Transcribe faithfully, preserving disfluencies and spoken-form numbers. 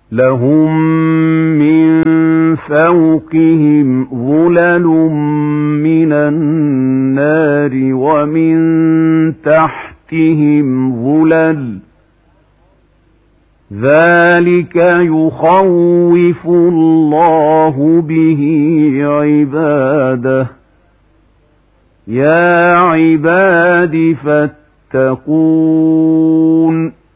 لهم من فوقهم ظلل من النار ومن تحتهم ظلل ذلك يخوف الله به عباده يا عباد فاتقون